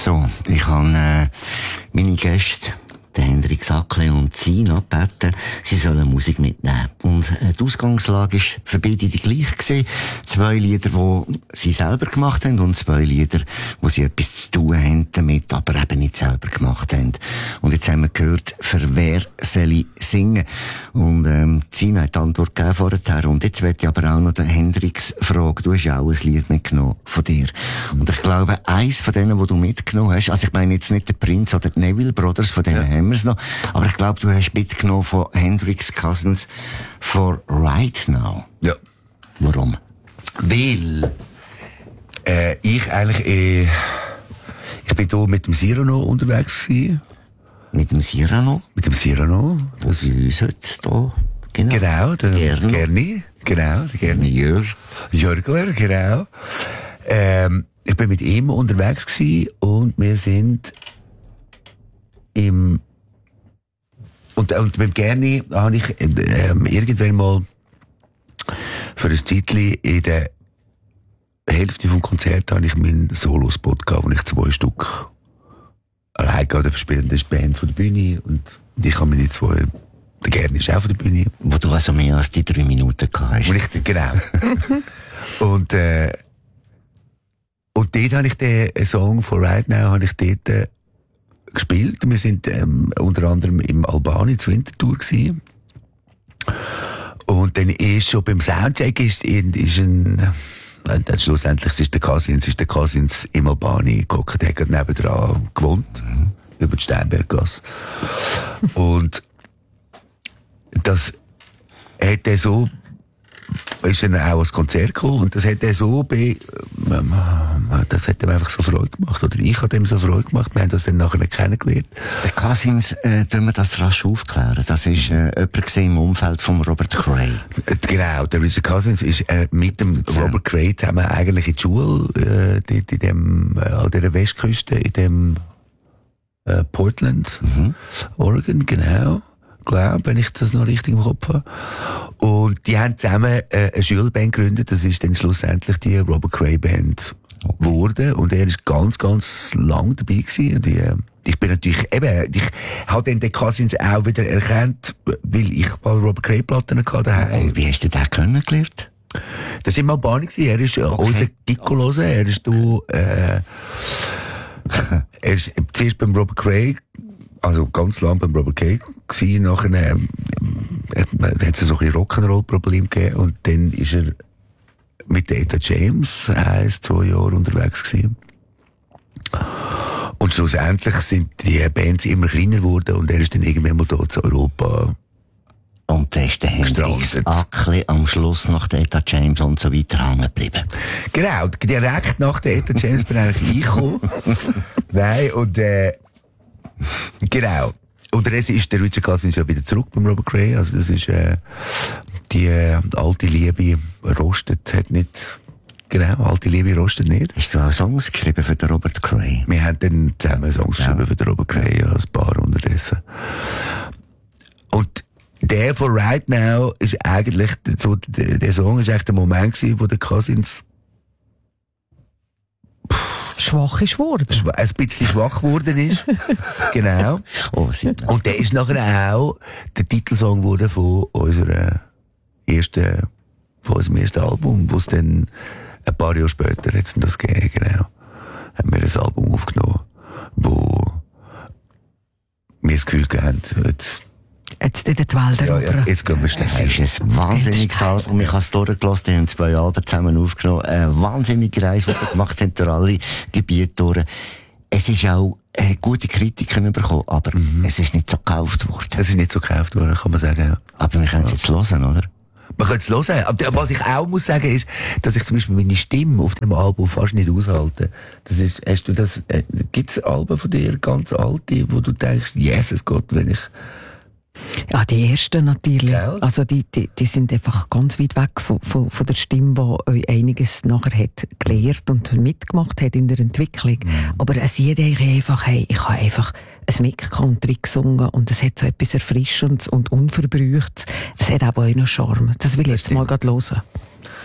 So, ich habe meine Gäste, den Hendrik Sackle und Sina, gebeten, sie sollen Musik mitnehmen. Und die Ausgangslage war für beide die gleiche gewesen. 2 Lieder, die sie selber gemacht haben und 2 Lieder, wo sie etwas zu tun haben damit, aber eben nicht selber gemacht haben. Und jetzt haben wir gehört, für wer soll ich singen? Und Sina hat die Antwort gegeben vorher. Und jetzt möchte ich aber auch noch den Hendriks fragen. Du hast ja auch ein Lied mitgenommen von dir. Und ich glaube, eins von denen, die du mitgenommen hast, also ich meine jetzt nicht der Prince oder die Neville Brothers, von denen haben wir es noch, aber ich glaube, du hast mitgenommen von Hendrix Cousins For Right Now. Ja. Warum? Weil ich eigentlich ich bin hier mit dem Cyrano unterwegs gewesen. Mit dem Cyrano? Mit dem Cyrano. Wo sie uns heute hier, Genau, der Gerni. Genau, der Gerni. Jörgler, genau. Ich bin mit ihm unterwegs gewesen und wir sind und beim Gerni habe ich irgendwann mal für ein Zeitchen in der Hälfte vom Konzert habe ich meinen Solo-Spot gehabt, wo ich 2 Stück allein gehabt verspielen. Das ist die Band von der Bühne und ich habe meine 2, der Gerni ist auch von der Bühne. Wo du also mehr als die 3 Minuten gehabt hast. Genau. und dort habe ich den Song For Right Now habe ich dort gespielt. Wir sind unter anderem im Albani zur Winterthur gewesen. Und dann ist schon beim Soundcheck schlussendlich ist der Cousins im Albani geguckt, der hat gerade nebendran gewohnt, über die Steinberggasse. Und das hat er so, ist dann auch ans Konzert gekommen und das hat er so das hat ihm einfach so Freude gemacht, oder ich habe ihm so Freude gemacht, wir haben das dann nachher kennengelernt. Der Cousins, tun wir das rasch aufklären, das ist jemand im Umfeld von Robert Cray. Genau, der Richard Cousins ist mit dem Robert Cray zusammen eigentlich in die Schule, dort an der Westküste, in dem Portland, Oregon, genau. Glaube, wenn ich das noch richtig im Kopf habe. Und die haben zusammen eine Schulband gegründet, das ist dann schlussendlich die Robert Cray Band geworden. Und er ist ganz, ganz lang dabei gewesen. Und ich bin natürlich, ich habe dann den Cousins auch wieder erkannt, weil ich mal Robert Cray Platten hatte. Wie hast du den kennengelernt? Das war im Albani gewesen. Er ist unser Gikolose. Er ist er ist zuerst beim Robert Cray, also ganz lang beim Robert Cray gewesen, nachher hat es so ein bisschen Rock'n'Roll-Problem gegeben und dann ist er mit Etta James 1-2 Jahre unterwegs gewesen. Und schlussendlich sind die Bands immer kleiner geworden und er ist dann irgendwann mal hier zu Europa. Und da ist der Hendrix Sackle am Schluss nach der Etta James und so weiter hängen geblieben. Genau, direkt nach der Etta James bin ich gekommen. Nein, und genau. Und der ist der Richard Cousins ja wieder zurück beim Robert Cray. Also das ist die alte Liebe rostet, hat nicht. Genau, alte Liebe rostet nicht. Hast du auch Songs geschrieben für den Robert Cray? Wir haben dann zusammen Songs geschrieben für den Robert Cray, ja, ein paar unterdessen. Und der For Right Now ist eigentlich so, der Song ist eigentlich der Moment gewesen, wo der Cousins schwach ist geworden. Ein bisschen schwach geworden ist. Genau. Und der ist nachher auch der Titelsong geworden von unserem ersten Album, wo es dann ein paar Jahre später hat's das gegeben, genau. Haben wir ein Album aufgenommen, wo wir das Gefühl haben, jetzt in die Welt erobern. Jetzt gehen wir schnell. Es ist ein wahnsinniges Album. Ich habe es durchgelassen, die haben 2 Alben zusammen aufgenommen. Eine wahnsinnige Reise, die wir gemacht haben durch alle Gebiete durch. Es ist auch gute Kritiken bekommen, aber es ist nicht so gekauft worden. Es ist nicht so gekauft worden, kann man sagen, ja. Aber wir können es jetzt hören, oder? Man könnte es hören. Aber was ich auch muss sagen ist, dass ich zum Beispiel meine Stimme auf dem Album fast nicht aushalte. Das ist, hast du das, gibt's Alben von dir, ganz alte, wo du denkst, Jesus Gott, wenn ich... Ja, die ersten natürlich. Gell? Also die sind einfach ganz weit weg von der Stimme, die euch einiges nachher hat gelehrt und mitgemacht hat in der Entwicklung. Aber es jeder einfach, ich habe einfach ein Mick-Country gesungen und es hat so etwas Erfrischendes und Unverbrüchtes. Es hat aber auch noch Charme. Das will ich jetzt mal gerade hören.